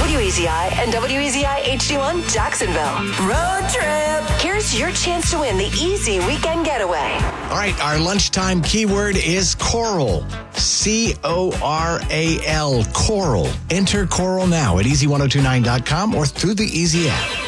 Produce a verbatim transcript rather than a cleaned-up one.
W E Z I and W E Z I H D one Jacksonville. Road trip. Here's your chance to win the easy weekend getaway. All right, our lunchtime keyword is coral. C O R A L, coral. Enter coral now at easy ten twenty-nine dot com or through the Easy app.